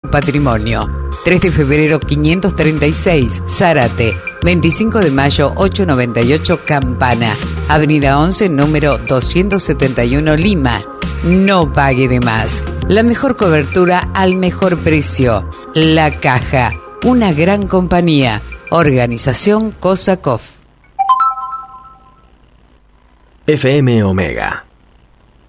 patrimonio. 3 de febrero 536, Zárate. 25 de mayo 898, Campana. Avenida 11, número 271, Lima. No pague de más. La mejor cobertura al mejor precio. La Caja, una gran compañía. Organización COSACOF. FM Omega.